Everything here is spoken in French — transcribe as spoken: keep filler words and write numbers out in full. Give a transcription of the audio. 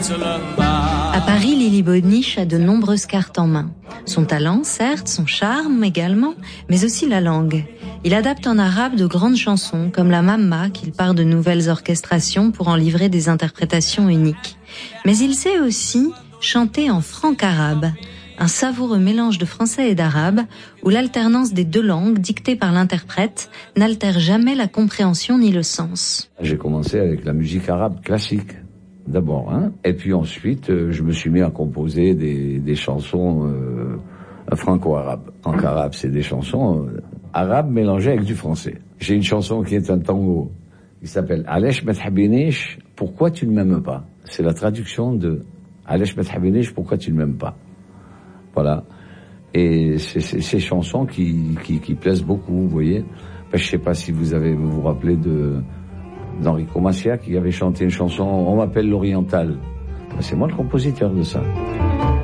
À Paris, Lily Bonniche a de nombreuses cartes en main. Son talent, certes, son charme également, mais aussi la langue. Il adapte en arabe de grandes chansons, comme la Mamma, qu'il part de nouvelles orchestrations pour en livrer des interprétations uniques. Mais il sait aussi chanter en franc-arabe, un savoureux mélange de français et d'arabe, où l'alternance des deux langues, dictée par l'interprète, n'altère jamais la compréhension ni le sens. J'ai commencé avec la musique arabe classique. D'abord, hein, et puis ensuite, euh, je me suis mis à composer des, des chansons euh, franco-arabes. En arabe, c'est des chansons euh, arabes mélangées avec du français. J'ai une chanson qui est un tango, qui s'appelle Alesh Methabinish, pourquoi tu ne m'aimes pas? C'est la traduction de Alesh Methabinish, pourquoi tu ne m'aimes pas? Voilà. Et c'est ces chansons qui, qui, qui plaisent beaucoup, vous voyez. Ben, je sais pas si vous avez, vous vous rappelez de d'Enrico Macià qui avait chanté une chanson « On m'appelle l'Oriental ». C'est moi le compositeur de ça.